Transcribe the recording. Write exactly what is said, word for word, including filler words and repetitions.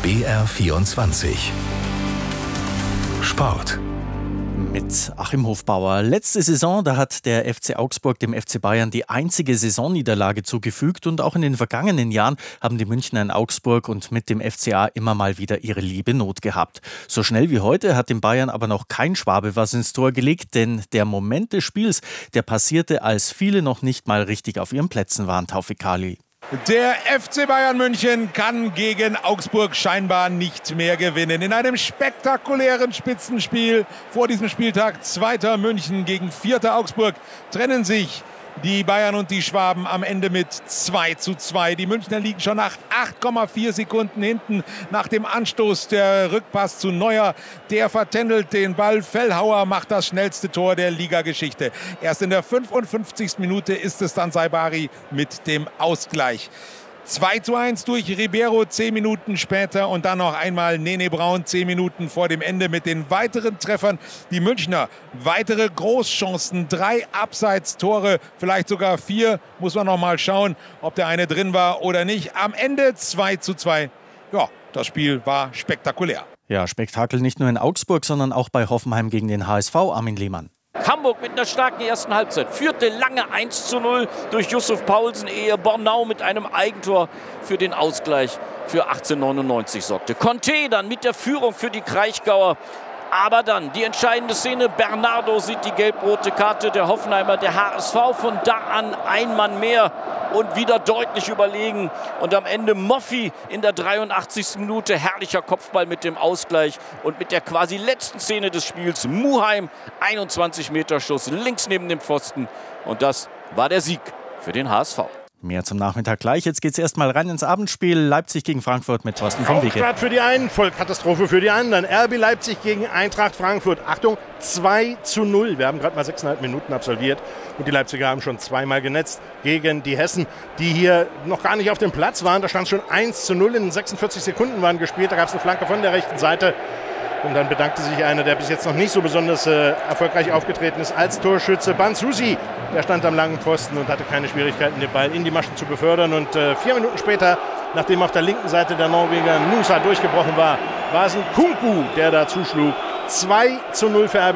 B R vierundzwanzig Sport. Mit Achim Hofbauer. Letzte Saison, da hat der F C Augsburg dem F C Bayern die einzige Saisonniederlage zugefügt und auch in den vergangenen Jahren haben die Münchner in Augsburg und mit dem F C A immer mal wieder ihre liebe Not gehabt. So schnell wie heute hat dem Bayern aber noch kein Schwabe was ins Tor gelegt, denn der Moment des Spiels, der passierte, als viele noch nicht mal richtig auf ihren Plätzen waren, Taufik Ali. Der F C Bayern München kann gegen Augsburg scheinbar nicht mehr gewinnen. In einem spektakulären Spitzenspiel vor diesem Spieltag, zweiter München gegen vierter Augsburg, trennen sich die Bayern und die Schwaben am Ende mit zwei zu zwei. Die Münchner liegen schon nach acht Komma vier Sekunden hinten nach dem Anstoß. Der Rückpass zu Neuer, der vertändelt den Ball. Fellhauer macht das schnellste Tor der Ligageschichte. Erst in der fünfundfünfzigsten Minute ist es dann Saibari mit dem Ausgleich. zwei zu eins durch Ribeiro zehn Minuten später und dann noch einmal Nene Braun zehn Minuten vor dem Ende mit den weiteren Treffern. Die Münchner weitere Großchancen, drei Abseitstore, vielleicht sogar vier. Muss man noch mal schauen, ob der eine drin war oder nicht. Am Ende zwei zu zwei. Ja, das Spiel war spektakulär. Ja, Spektakel nicht nur in Augsburg, sondern auch bei Hoffenheim gegen den H S V, Armin Lehmann. Hamburg mit einer starken ersten Halbzeit führte lange eins zu null durch Yusuf Paulsen, ehe Bornau mit einem Eigentor für den Ausgleich für achtzehnhundertneunundneunzig sorgte. Conte dann mit der Führung für die Kraichgauer. Aber dann die entscheidende Szene, Bernardo sieht die gelb-rote Karte der Hoffenheimer, der H S V von da an ein Mann mehr und wieder deutlich überlegen. Und am Ende Moffi in der dreiundachtzigsten Minute, herrlicher Kopfball mit dem Ausgleich und mit der quasi letzten Szene des Spiels, Muheim, einundzwanzig Meter Schuss links neben dem Pfosten. Und das war der Sieg für den H S V. Mehr zum Nachmittag gleich. Jetzt geht's erstmal rein ins Abendspiel. Leipzig gegen Frankfurt mit Thorsten vom Wege. Start für die einen, Vollkatastrophe für die anderen. R B Leipzig gegen Eintracht Frankfurt. Achtung, zwei zu null. Wir haben gerade mal sechseinhalb Minuten absolviert und die Leipziger haben schon zweimal genetzt gegen die Hessen, die hier noch gar nicht auf dem Platz waren. Da stand schon eins zu null. In sechsundvierzig Sekunden waren gespielt. Da gab es eine Flanke von der rechten Seite. Und dann bedankte sich einer, der bis jetzt noch nicht so besonders äh, erfolgreich aufgetreten ist, als Torschütze Bansusi. Der stand am langen Pfosten und hatte keine Schwierigkeiten, den Ball in die Maschen zu befördern. Und äh, vier Minuten später, nachdem auf der linken Seite der Norweger Nusa durchgebrochen war, war es ein Kunku, der da zuschlug. zwei zu null für R B